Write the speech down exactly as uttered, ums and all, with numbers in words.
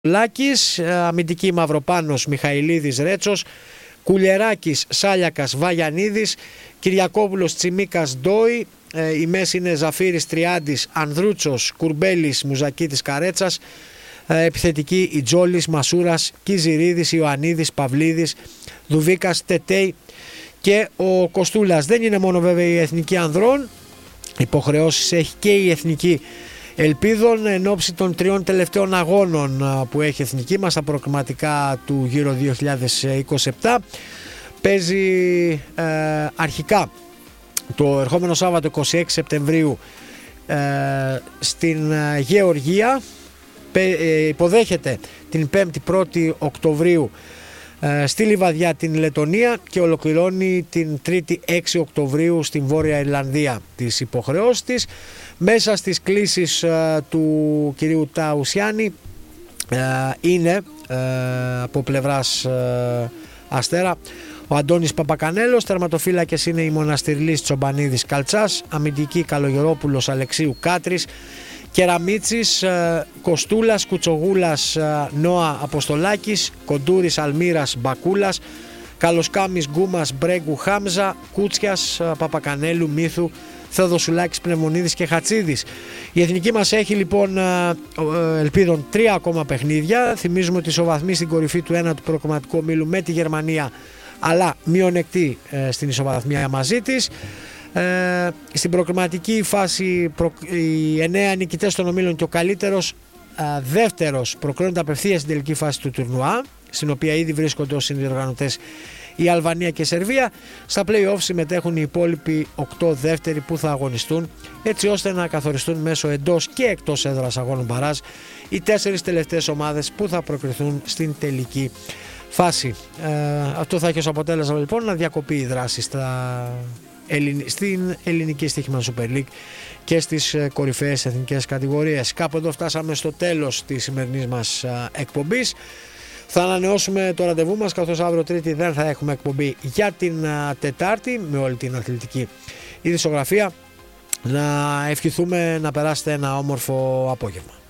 Λάκης, αμυντική Μαυροπάνος, Μιχαηλίδης, Ρέτσος, Κουλιεράκης, Σάλιακας, Βαγιανίδης, Κυριακόπουλος, Τσιμίκας, Ντόι. Η μέση είναι Ζαφύρης, Τριάντης, Ανδρούτσος, Κουρμπέλης, Μουζακίτης, Καρέτσας. Επιθετική η Τζόλης, Μασούρας, Κιζηρίδης, Ιωαννίδης, Παυλίδης, Δουβίκας, Τετέι και ο Κοστούλας. Δεν είναι μόνο βέβαια η εθνική ανδρών, υποχρεώσεις έχει και η εθνική Ελπίδων εν ώψη των τριών τελευταίων αγώνων που έχει η εθνική μας στα προκριματικά του Euro δύο χιλιάδες είκοσι επτά. Παίζει ε, αρχικά το ερχόμενο Σάββατο είκοσι έξι Σεπτεμβρίου ε, στην Γεωργία, ε, υποδέχεται την πέμπτη πρώτη Οκτωβρίου ε, στη Λιβαδιά την Λετονία και ολοκληρώνει την τρίτη έξι Οκτωβρίου στην Βόρεια Ιρλανδία τις υποχρεώσεις της. Μέσα στις κλήσεις ε, του κυρίου Ταουσιάννη ε, είναι ε, από πλευράς ε, Αστέρα ο Αντώνης Παπακανέλος, τερματοφύλακες είναι η Μοναστηρλής, Τσομπανίδης, Καλτσάς, αμυντική Καλογερόπουλος, Αλεξίου, Κάτρης, Κεραμίτσης, ε, Κοστούλας, Κουτσογούλας, ε, Νόα, Αποστολάκης, Κοντούρης, Αλμύρας, Μπακούλας, Καλοσκάμης, Γκούμας, Μπρέγκου, Χάμζα, Κούτσιας, ε, Παπακανέλου, Μύθου, Θεοδοσουλάκης, Πνευμονίδης και Χατσίδης. Η εθνική μας έχει λοιπόν ελπίδων τρία ακόμα παιχνίδια. Θυμίζουμε ότι ισοβαθμεί στην κορυφή του ένατου προκριματικού ομίλου με τη Γερμανία, αλλά μειονεκτεί ε, στην ισοβαθμία μαζί της. Ε, στην προκριματική φάση προ, οι εννέα νικητές των ομίλων και ο καλύτερος ε, δεύτερος προκρίνονται απευθείας στην τελική φάση του τουρνουά, στην οποία ήδη βρίσκονται ως συνδιοργανωτές η Αλβανία και η Σερβία. Στα play-off συμμετέχουν οι υπόλοιποι οκτώ δεύτεροι που θα αγωνιστούν, έτσι ώστε να καθοριστούν μέσω εντός και εκτός έδρας αγώνων μπαράζ οι τέσσερις τελευταίες ομάδες που θα προκριθούν στην τελική φάση. Ε, αυτό θα έχει ως αποτέλεσμα λοιπόν να διακοπεί η δράση στα Ελλην... στην ελληνική στοίχημα Super League και στις κορυφαίες εθνικές κατηγορίες. Κάπου εδώ φτάσαμε στο τέλος της σημερινής μας εκπομπής. Θα ανανεώσουμε το ραντεβού μας, καθώς αύριο Τρίτη δεν θα έχουμε εκπομπή για την Τετάρτη με όλη την αθλητική ειδησιογραφία. Να ευχηθούμε να περάσετε ένα όμορφο απόγευμα.